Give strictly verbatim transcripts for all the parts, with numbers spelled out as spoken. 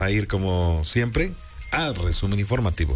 A ir como siempre al resumen informativo.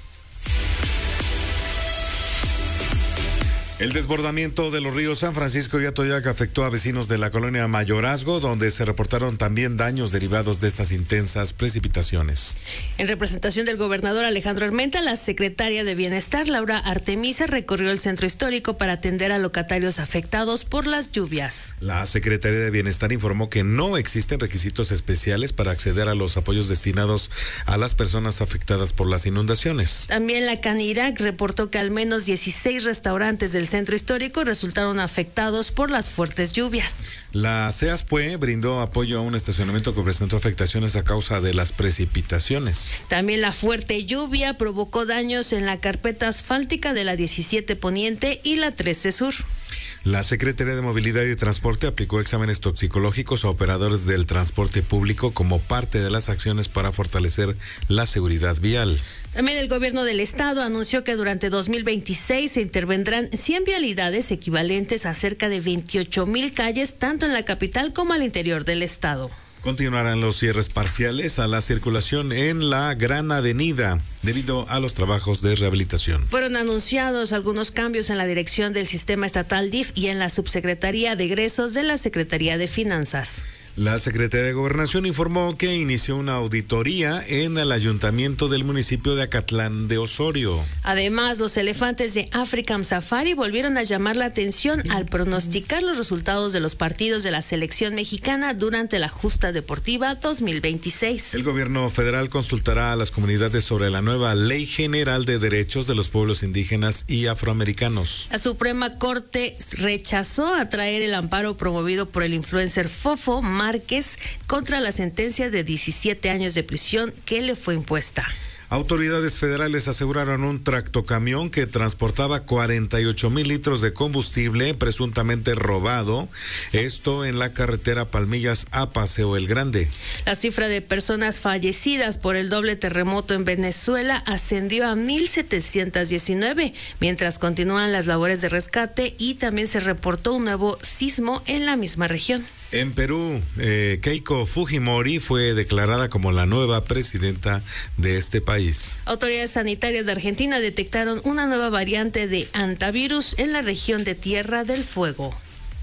El desbordamiento de los ríos San Francisco y Atoyac afectó a vecinos de la colonia Mayorazgo, donde se reportaron también daños derivados de estas intensas precipitaciones. En representación del gobernador Alejandro Armenta, la secretaria de Bienestar, Laura Artemisa, recorrió el centro histórico para atender a locatarios afectados por las lluvias. La Secretaría de Bienestar informó que no existen requisitos especiales para acceder a los apoyos destinados a las personas afectadas por las inundaciones. También la Canirac reportó que al menos dieciséis restaurantes del centro histórico resultaron afectados por las fuertes lluvias. La CEASPUE brindó apoyo a un estacionamiento que presentó afectaciones a causa de las precipitaciones. También la fuerte lluvia provocó daños en la carpeta asfáltica de la diecisiete Poniente y la trece Sur. La Secretaría de Movilidad y Transporte aplicó exámenes toxicológicos a operadores del transporte público como parte de las acciones para fortalecer la seguridad vial. También el gobierno del estado anunció que durante dos mil veintiséis se intervendrán cien vialidades equivalentes a cerca de veintiocho mil calles, tanto en la capital como al interior del estado. Continuarán los cierres parciales a la circulación en la Gran Avenida debido a los trabajos de rehabilitación. Fueron anunciados algunos cambios en la dirección del sistema estatal D I F y en la subsecretaría de egresos de la Secretaría de Finanzas. La Secretaría de Gobernación informó que inició una auditoría en el ayuntamiento del municipio de Acatlán de Osorio. Además, los elefantes de African Safari volvieron a llamar la atención al pronosticar los resultados de los partidos de la selección mexicana durante la justa deportiva dos mil veintiséis. El gobierno federal consultará a las comunidades sobre la nueva Ley General de Derechos de los Pueblos Indígenas y Afroamericanos. La Suprema Corte rechazó atraer el amparo promovido por el influencer Fofo Márquez contra la sentencia de diecisiete años de prisión que le fue impuesta. Autoridades federales aseguraron un tractocamión que transportaba cuarenta y ocho mil litros de combustible presuntamente robado, esto en la carretera Palmillas a Paseo el Grande. La cifra de personas fallecidas por el doble terremoto en Venezuela ascendió a mil setecientos diecinueve, mientras continúan las labores de rescate y también se reportó un nuevo sismo en la misma región. En Perú, eh, Keiko Fujimori fue declarada como la nueva presidenta de este país. Autoridades sanitarias de Argentina detectaron una nueva variante de hantavirus en la región de Tierra del Fuego.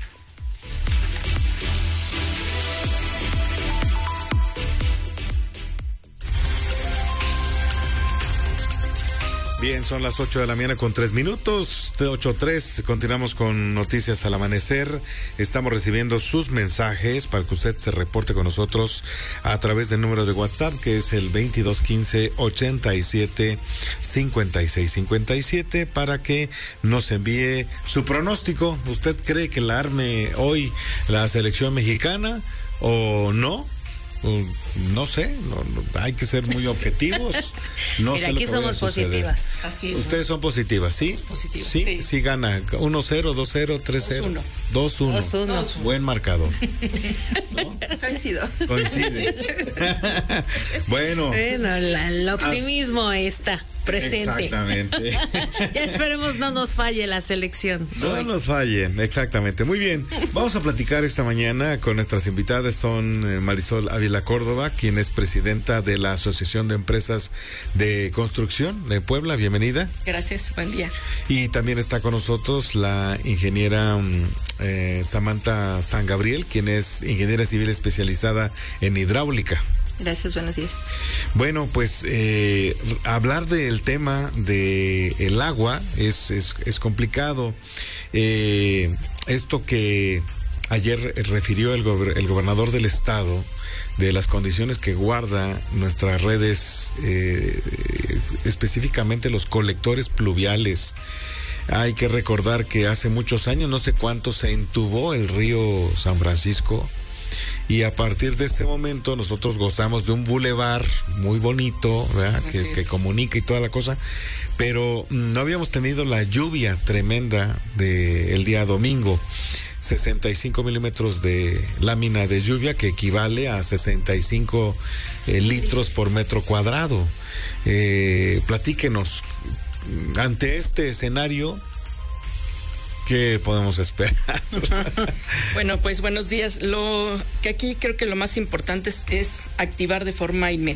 Bien, son las ocho de la mañana con tres minutos, ocho tres, continuamos con Noticias al Amanecer. Estamos recibiendo sus mensajes para que usted se reporte con nosotros a través del número de WhatsApp, que es el veintidós quince ochenta y siete cincuenta y seis cincuenta y siete, para que nos envíe su pronóstico. ¿Usted cree que la arme hoy la selección mexicana o no? No sé, no, no, hay que ser muy objetivos. No Mira, sé aquí lo que somos positivas. Así es. Ustedes son positivas, ¿sí? Positivas, sí, sí. Sí gana. uno cero, dos cero, tres cero. dos uno. dos uno. Buen marcador. ¿No? Coincido. Coincide. Bueno. Bueno, la, el optimismo as... está presente. Exactamente. Ya esperemos no nos falle la selección. No Uy. nos falle, exactamente. Muy bien. Vamos a platicar esta mañana con nuestras invitadas. Son Marisol Ávila Córdoba, quien es presidenta de la Asociación de Empresas de Construcción de Puebla. Bienvenida. Gracias, buen día. Y también está con nosotros la ingeniera eh, Samantha San Gabriel, quien es ingeniera civil especializada en hidráulica. Gracias, buenos días. Bueno, pues eh, hablar del tema de el agua es, es, es complicado. Eh, esto que ayer refirió el, gober, el gobernador del estado, de las condiciones que guarda nuestras redes, eh, específicamente los colectores pluviales. Hay que recordar que hace muchos años, no sé cuánto, se entubó el río San Francisco. Y a partir de este momento nosotros gozamos de un bulevar muy bonito, ¿verdad? Que, es, que comunica y toda la cosa, pero no habíamos tenido la lluvia tremenda del día domingo. sesenta y cinco milímetros de lámina de lluvia, que equivale a sesenta y cinco eh, litros por metro cuadrado. Eh, platíquenos, ante este escenario, ¿qué podemos esperar? Bueno, pues buenos días. Lo que aquí creo que lo más importante es, es activar de forma inmediata